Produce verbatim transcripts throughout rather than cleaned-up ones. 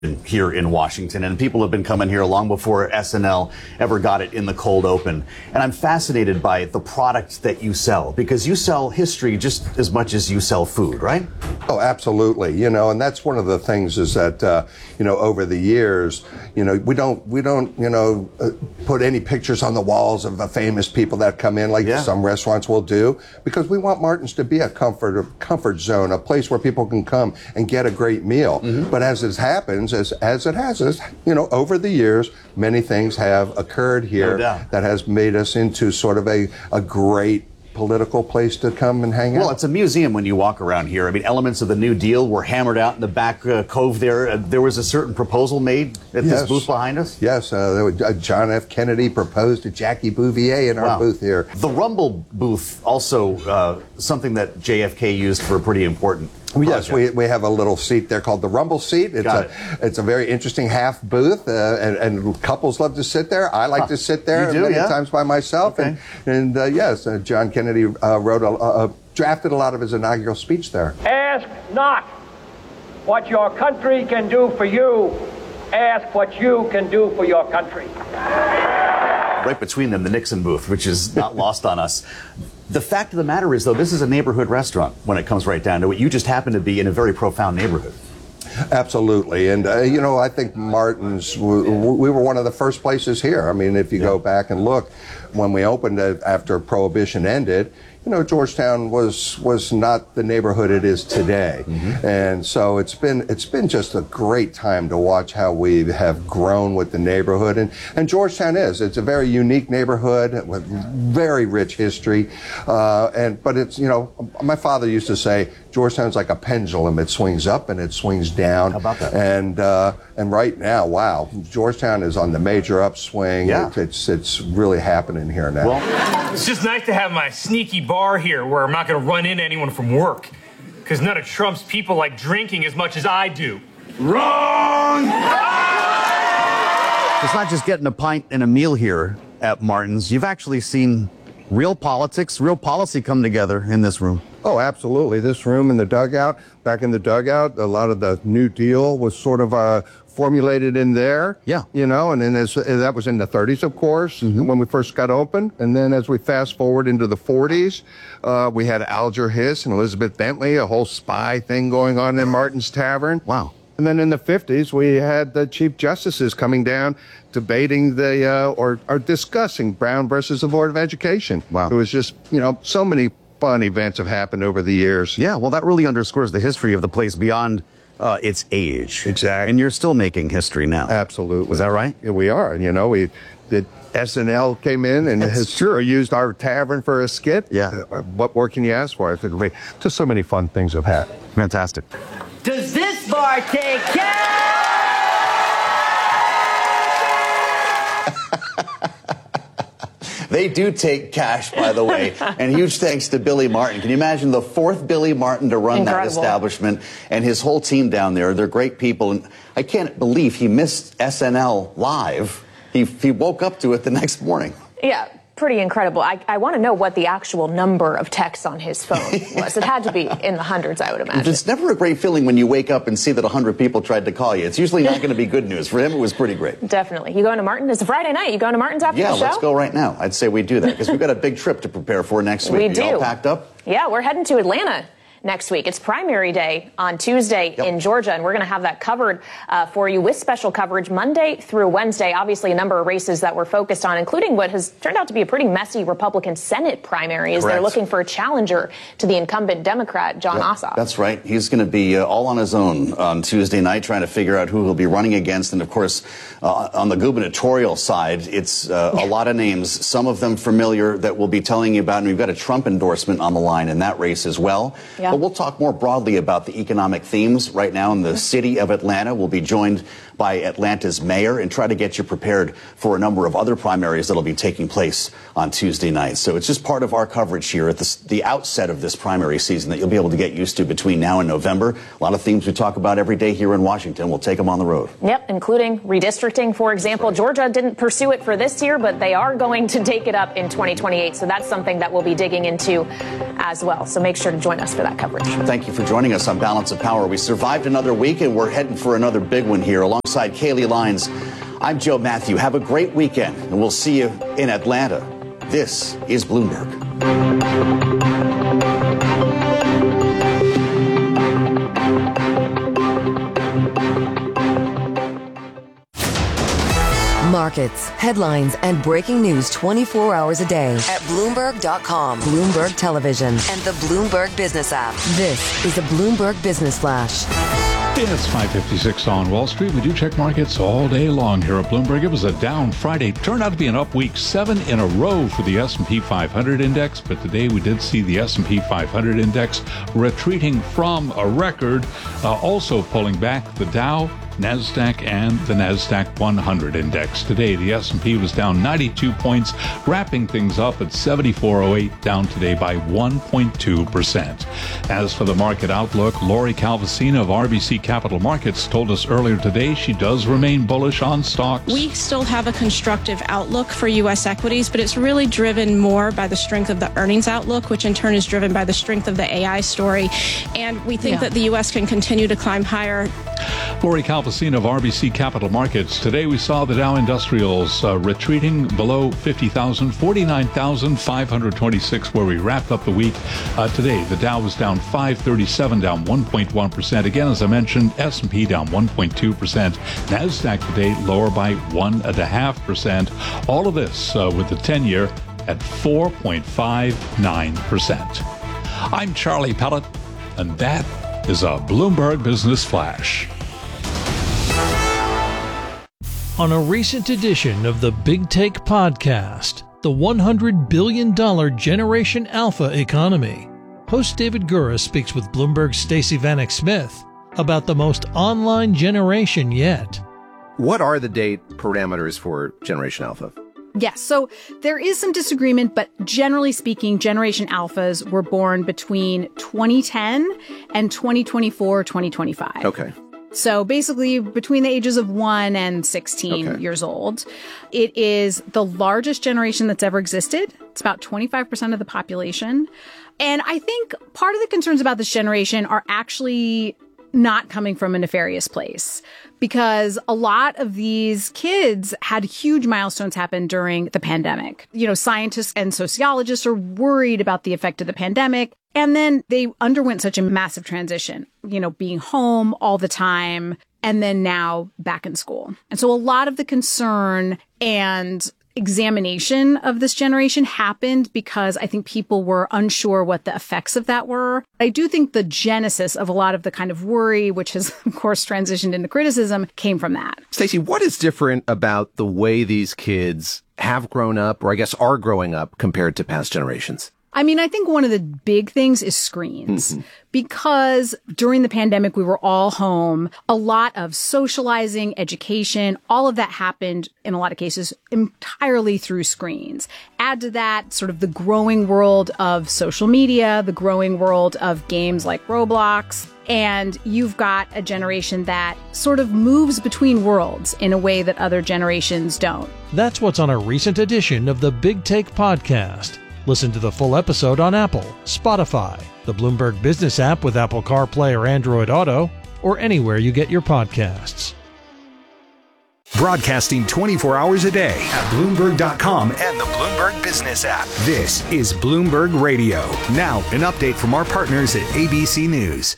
here in Washington, and people have been coming here long before S N L ever got it in the cold open. And I'm fascinated by the product that you sell, because you sell history just as much as you sell food, right? Oh, absolutely. You know, and that's one of the things is that, uh, you know, over the years, you know, we don't, we don't, you know, uh, put any pictures on the walls of the famous people that come in like yeah. some restaurants will do, because we want Martin's to be a comfort, comfort zone, a place where people can come and get a great meal. Mm-hmm. But as it happens, as, as it has, as, you know, over the years, many things have occurred here no that has made us into sort of a, a great political place to come and hang out. Well, it's a museum when you walk around here. I mean, elements of the New Deal were hammered out in the back uh, cove there. Uh, there was a certain proposal made at yes. this booth behind us? Yes. Uh, there was, uh, John F. Kennedy proposed to Jackie Bouvier in our wow. booth here. The Rumble booth, also uh, something that J F K used for a pretty important project. Yes, we, we have a little seat there called the Rumble seat. It's, Got a, it. it's a very interesting half booth, uh, and, and couples love to sit there. I like huh. to sit there you do, many yeah? times by myself. Okay. And, and uh, yes, uh, John Kennedy uh, wrote a, uh, drafted a lot of his inaugural speech there. Ask not what your country can do for you. Ask what you can do for your country. Right between them, the Nixon booth, which is not lost on us. The fact of the matter is, though, this is a neighborhood restaurant when it comes right down to it. You just happen to be in a very profound neighborhood. Absolutely. And, uh, you know, I think Martin's, we, we were one of the first places here. I mean, if you yeah. go back and look, when we opened it after Prohibition ended, you know, Georgetown was was not the neighborhood it is today. Mm-hmm. And so it's been it's been just a great time to watch how we have grown with the neighborhood. And, and Georgetown is. It's a very unique neighborhood with very rich history. Uh, and but it's, you know, my father used to say, Georgetown's like a pendulum. It swings up and it swings down. How about that? And uh, and right now, wow, Georgetown is on the major upswing. Yeah. It, it's it's really happening here now. Well, it's just nice to have my sneaky bar here where I'm not going to run into anyone from work, because none of Trump's people like drinking as much as I do. Wrong! It's not just getting a pint and a meal here at Martin's. You've actually seen real politics, real policy come together in this room. Oh, absolutely. This room in the dugout, back in the dugout, a lot of the New Deal was sort of uh, formulated in there. Yeah. You know, and then as, that was in the thirties, of course, mm-hmm. when we first got open. And then as we fast forward into the forties, uh, we had Alger Hiss and Elizabeth Bentley, a whole spy thing going on in Martin's Tavern. Wow. And then in the fifties, we had the Chief Justices coming down, debating the, uh, or, or discussing Brown versus the Board of Education. Wow. It was just, you know, so many fun events have happened over the years. Yeah, well, that really underscores the history of the place beyond uh, its age. Exactly. And you're still making history now. Absolutely. Was that right? Yeah, we are. You know, we did. S N L came in and That's has true. used our tavern for a skit. Yeah. Uh, what more can you ask for? Just so many fun things have happened. Fantastic. Does this bar take cash? They do take cash, by the way, and huge thanks to Billy Martin. Can you imagine the fourth Billy Martin to run Incredible. that establishment, and his whole team down there? They're great people, and I can't believe he missed S N L live. He, he woke up to it the next morning. Yeah, pretty incredible. I, I want to know what the actual number of texts on his phone was. It had to be in the hundreds, I would imagine. It's never a great feeling when you wake up and see that one hundred people tried to call you. It's usually not going to be good news. For him, it was pretty great. Definitely. You going to Martin? It's a Friday night. You going to Martin's after yeah, the show? Yeah, let's go right now. I'd say we do that, because we've got a big trip to prepare for next week. We Are do. you all packed up? Yeah, we're heading to Atlanta next week. It's primary day on Tuesday yep. in Georgia, and we're going to have that covered uh, for you with special coverage Monday through Wednesday. Obviously, a number of races that we're focused on, including what has turned out to be a pretty messy Republican Senate primary, as Correct. they're looking for a challenger to the incumbent Democrat, John yep. Ossoff. That's right. He's going to be uh, all on his own on Tuesday night, trying to figure out who he'll be running against. And, of course, uh, on the gubernatorial side, it's uh, a lot of names, some of them familiar, that we'll be telling you about. And we've got a Trump endorsement on the line in that race as well. Yep. But we'll talk more broadly about the economic themes right now in the city of Atlanta. We'll be joined by Atlanta's mayor and try to get you prepared for a number of other primaries that'll be taking place on Tuesday night. So it's just part of our coverage here at the, the outset of this primary season that you'll be able to get used to between now and November. A lot of themes we talk about every day here in Washington. We'll take them on the road. Yep, including redistricting, for example. Right. Georgia didn't pursue it for this year, but they are going to take it up in twenty twenty-eight. So that's something that we'll be digging into as well. So make sure to join us for that. coverage. Thank you for joining us on Balance of Power. We survived another week, and we're heading for another big one here. Alongside Kaylee Lyons, I'm Joe Matthew. Have a great weekend, and we'll see you in Atlanta. This is Bloomberg. Markets, headlines, and breaking news twenty-four hours a day at Bloomberg dot com, Bloomberg Television, and the Bloomberg Business app. This is the Bloomberg Business Flash. It's five fifty-six on Wall Street. We do check markets all day long here at Bloomberg. It was a down Friday. Turned out to be an up week, seven in a row for the S and P five hundred index. But today we did see the S and P five hundred index retreating from a record, uh, also pulling back the Dow, NASDAQ, and the NASDAQ one hundred index. Today, the S and P was down ninety-two points, wrapping things up at seventy-four oh eight, down today by one point two percent. As for the market outlook, Lori Calvasina of R B C Capital Markets told us earlier today she does remain bullish on stocks. We still have a constructive outlook for U S equities, but it's really driven more by the strength of the earnings outlook, which in turn is driven by the strength of the A I story. And we think yeah. that the U S can continue to climb higher. Lori Calvasina of R B C Capital Markets. Today we saw the Dow Industrials uh, retreating below fifty thousand, forty-nine thousand five hundred twenty-six, where we wrapped up the week. Uh, today, the Dow was down five thirty-seven, down one point one percent. Again, as I mentioned, S and P down one point two percent. NASDAQ today lower by one point five percent. All of this uh, with the ten-year at four point five nine percent. I'm Charlie Pellet, and that is a Bloomberg Business Flash. On a recent edition of the Big Take podcast, the one hundred billion dollars Generation Alpha economy, host David Gura speaks with Bloomberg's Stacey Vanek Smith about the most online generation yet. What are the date parameters for Generation Alpha? Yes, so there is some disagreement, but generally speaking, Generation Alphas were born between twenty ten and twenty twenty-four, twenty twenty-five. Okay. So basically between the ages of one and sixteen okay. years old. It is the largest generation that's ever existed. It's about twenty-five percent of the population. And I think part of the concerns about this generation are actually not coming from a nefarious place, because a lot of these kids had huge milestones happen during the pandemic. You know, scientists and sociologists are worried about the effect of the pandemic. And then they underwent such a massive transition, you know, being home all the time, and then now back in school. And so a lot of the concern and examination of this generation happened because I think people were unsure what the effects of that were. I do think the genesis of a lot of the kind of worry, which has, of course, transitioned into criticism, came from that. Stacey, what is different about the way these kids have grown up, or I guess are growing up, compared to past generations? I mean, I think one of the big things is screens. Mm-hmm. Because during the pandemic, we were all home. A lot of socializing, education, all of that happened in a lot of cases entirely through screens. Add to that sort of the growing world of social media, the growing world of games like Roblox. And you've got a generation that sort of moves between worlds in a way that other generations don't. That's what's on a recent edition of the Big Take podcast. Listen to the full episode on Apple, Spotify, the Bloomberg Business app with Apple CarPlay or Android Auto, or anywhere you get your podcasts. Broadcasting twenty-four hours a day at Bloomberg dot com and the Bloomberg Business app. This is Bloomberg Radio. Now, an update from our partners at A B C News.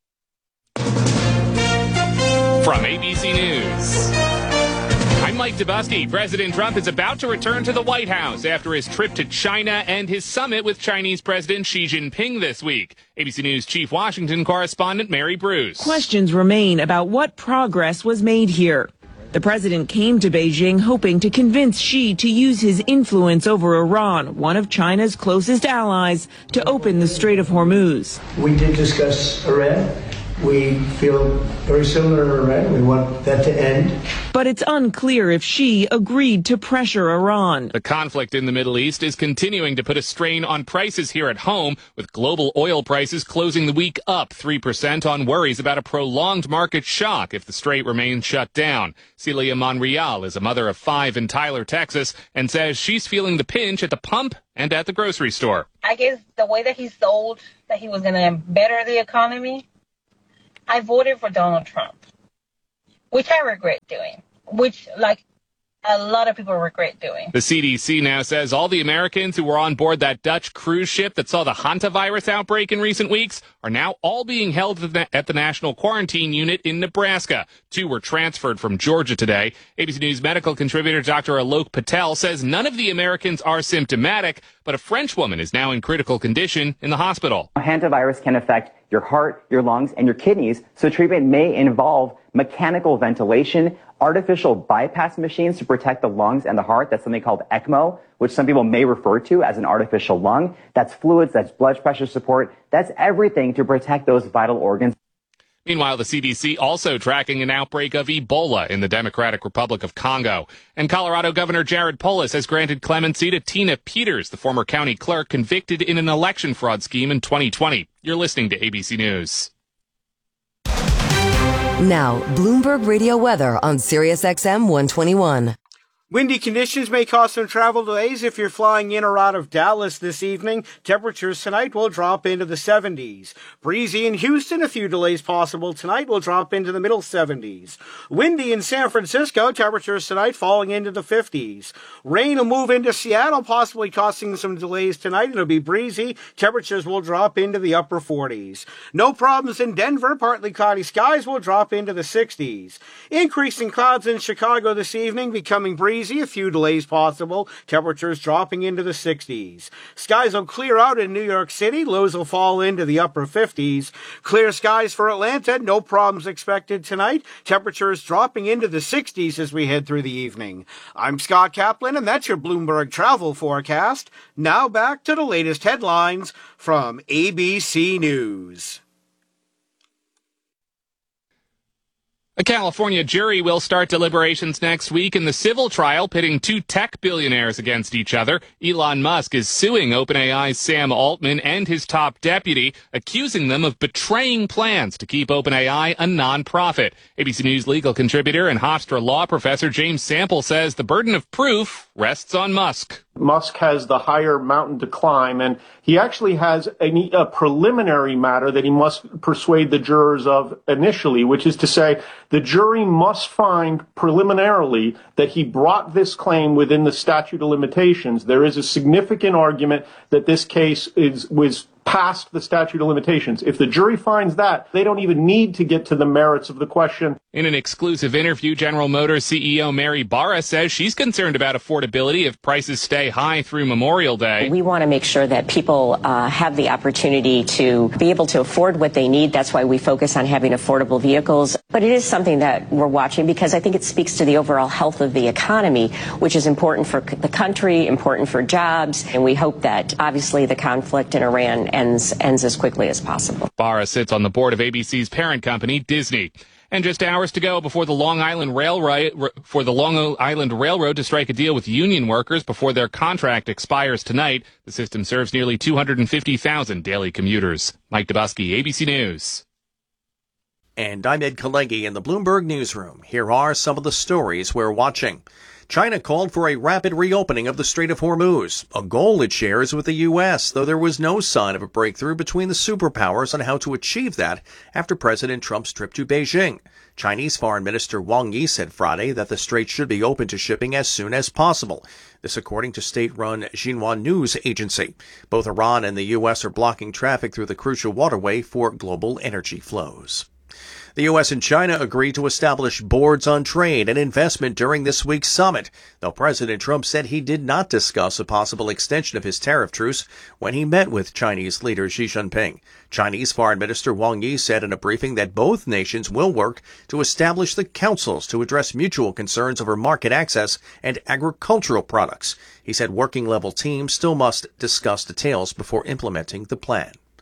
From A B C News, I'm Mike Dubusky. President Trump is about to return to the White House after his trip to China and his summit with Chinese President Xi Jinping this week. A B C News Chief Washington correspondent Mary Bruce. Questions remain about what progress was made here. The president came to Beijing hoping to convince Xi to use his influence over Iran, one of China's closest allies, to open the Strait of Hormuz. We did discuss Iran, We feel very similar to Iran. We want that to end. But it's unclear if Xi agreed to pressure Iran. The conflict in the Middle East is continuing to put a strain on prices here at home, with global oil prices closing the week up three percent on worries about a prolonged market shock if the strait remains shut down. Celia Monreal is a mother of five in Tyler, Texas, and says she's feeling the pinch at the pump and at the grocery store. I guess the way that he sold that he was going to better the economy, I voted for Donald Trump, which I regret doing, which, like, a lot of people regret doing. The C D C now says all the Americans who were on board that Dutch cruise ship that saw the hantavirus outbreak in recent weeks are now all being held at the National Quarantine Unit in Nebraska. Two were transferred from Georgia today. A B C News medical contributor Doctor Alok Patel says none of the Americans are symptomatic, but a French woman is now in critical condition in the hospital. Hantavirus can affect your heart, your lungs, and your kidneys, so treatment may involve mechanical ventilation, artificial bypass machines to protect the lungs and the heart. That's something called ECMO, which some people may refer to as an artificial lung. That's fluids, that's blood pressure support. That's everything to protect those vital organs. Meanwhile, the C D C also tracking an outbreak of Ebola in the Democratic Republic of Congo. And Colorado Governor Jared Polis has granted clemency to Tina Peters, the former county clerk convicted in an election fraud scheme in twenty twenty. You're listening to A B C News. Now, Bloomberg Radio weather on Sirius X M one twenty-one. Windy conditions may cause some travel delays if you're flying in or out of Dallas this evening. Temperatures tonight will drop into the seventies. Breezy in Houston, a few delays possible tonight, will drop into the middle seventies. Windy in San Francisco, temperatures tonight falling into the fifties. Rain will move into Seattle, possibly causing some delays tonight. It'll be breezy. Temperatures will drop into the upper forties. No problems in Denver. Partly cloudy skies will drop into the sixties. Increasing clouds in Chicago this evening, becoming breezy. A few delays possible. Temperatures dropping into the sixties. Skies will clear out in New York City. Lows will fall into the upper fifties. Clear skies for Atlanta. No problems expected tonight. Temperatures dropping into the sixties as we head through the evening. I'm Scott Kaplan, and that's your Bloomberg travel forecast. Now back to the latest headlines from A B C News. A California jury will start deliberations next week in the civil trial pitting two tech billionaires against each other. Elon Musk is suing OpenAI's Sam Altman and his top deputy, accusing them of betraying plans to keep OpenAI a nonprofit. A B C News legal contributor and Hofstra law professor James Sample says the burden of proof rests on Musk. Musk has the higher mountain to climb, and he actually has a, a preliminary matter that he must persuade the jurors of initially, which is to say the jury must find preliminarily that he brought this claim within the statute of limitations. There is a significant argument that this case is was past the statute of limitations. If the jury finds that, they don't even need to get to the merits of the question. In an exclusive interview, General Motors C E O Mary Barra says she's concerned about affordability if prices stay high through Memorial Day. We want to make sure that people uh, have the opportunity to be able to afford what they need. That's why we focus on having affordable vehicles. But it is something that we're watching because I think it speaks to the overall health of the economy, which is important for the country, important for jobs. And we hope that obviously the conflict in Iran ends, ends as quickly as possible. Barra sits on the board of A B C's parent company, Disney. And just hours to go before the Long Island Railroad for the Long Island Railroad to strike a deal with union workers before their contract expires tonight. The system serves nearly two hundred fifty thousand daily commuters. Mike Dubusky, A B C News. And I'm Ed Kalegi in the Bloomberg Newsroom. Here are some of the stories we're watching. China called for a rapid reopening of the Strait of Hormuz, a goal it shares with the U S, though there was no sign of a breakthrough between the superpowers on how to achieve that after President Trump's trip to Beijing. Chinese Foreign Minister Wang Yi said Friday that the strait should be open to shipping as soon as possible. This according to state-run Xinhua News Agency. Both Iran and the U S are blocking traffic through the crucial waterway for global energy flows. The U S and China agreed to establish boards on trade and investment during this week's summit, though President Trump said he did not discuss a possible extension of his tariff truce when he met with Chinese leader Xi Jinping. Chinese Foreign Minister Wang Yi said in a briefing that both nations will work to establish the councils to address mutual concerns over market access and agricultural products. He said working-level teams still must discuss details before implementing the plan.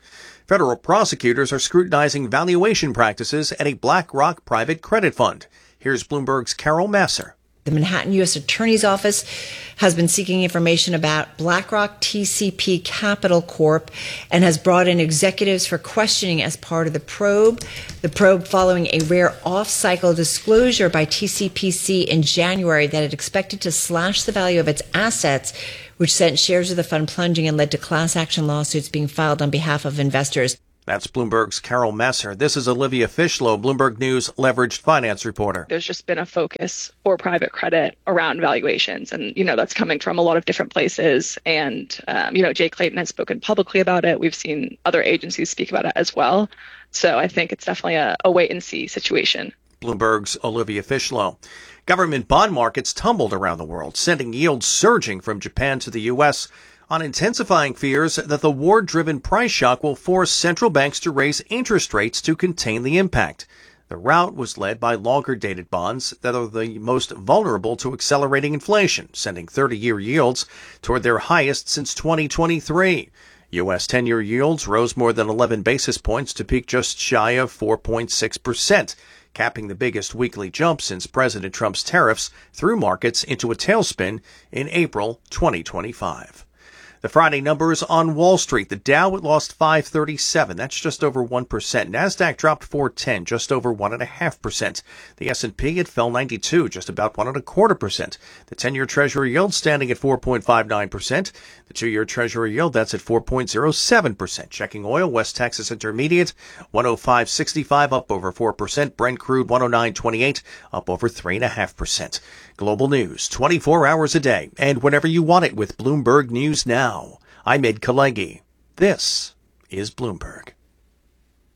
Federal prosecutors are scrutinizing valuation practices at a BlackRock private credit fund. Here's Bloomberg's Carol Masser. The Manhattan U S Attorney's Office has been seeking information about BlackRock T C P Capital Corp and has brought in executives for questioning as part of the probe. The probe following a rare off-cycle disclosure by T C P C in January that it expected to slash the value of its assets, which sent shares of the fund plunging and led to class action lawsuits being filed on behalf of investors. That's Bloomberg's Carol Messer. This is Olivia Fishlow, Bloomberg News leveraged finance reporter. There's just been a focus for private credit around valuations. And, you know, that's coming from a lot of different places. And, um, you know, Jay Clayton has spoken publicly about it. We've seen other agencies speak about it as well. So I think it's definitely a, a wait and see situation. Bloomberg's Olivia Fishlow. Government bond markets tumbled around the world, sending yields surging from Japan to the U S on intensifying fears that the war-driven price shock will force central banks to raise interest rates to contain the impact. The rout was led by longer-dated bonds that are the most vulnerable to accelerating inflation, sending thirty-year yields toward their highest since twenty twenty-three. U S ten-year yields rose more than eleven basis points to peak just shy of four point six percent, capping the biggest weekly jump since President Trump's tariffs threw markets into a tailspin in April twenty twenty-five. The Friday numbers on Wall Street. The Dow lost five thirty-seven. That's just over one percent. NASDAQ dropped four ten, just over one point five percent. The S and P, it fell ninety-two, just about one point two quarter percent. The ten-year Treasury yield standing at four point five nine percent. The two-year Treasury yield, that's at four point zero seven percent. Checking oil, West Texas Intermediate, one oh five sixty-five, up over four percent. Brent crude, one oh nine twenty-eight, up over three point five percent. Global news, twenty-four hours a day, and whenever you want it with Bloomberg News Now. I'm Ed Kalegi. This is Bloomberg.